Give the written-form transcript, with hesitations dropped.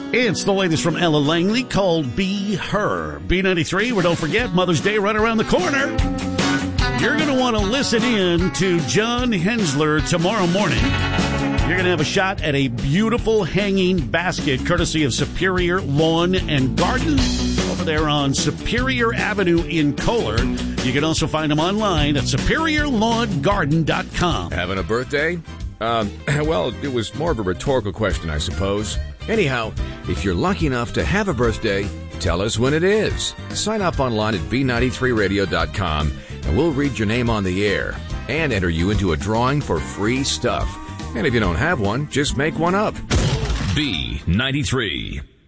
It's the latest from Ella Langley called Be Her. B93, where don't forget, Mother's Day right around the corner. You're going to want to listen in to John Hensler tomorrow morning. You're going to have a shot at a beautiful hanging basket courtesy of Superior Lawn and Garden over there on Superior Avenue in Kohler. You can also find them online at superiorlawngarden.com. Having a birthday? Well, it was more of a rhetorical question, I suppose. Anyhow, if you're lucky enough to have a birthday, tell us when it is. Sign up online at b93radio.com, and we'll read your name on the air and enter you into a drawing for free stuff. And if you don't have one, just make one up. B93.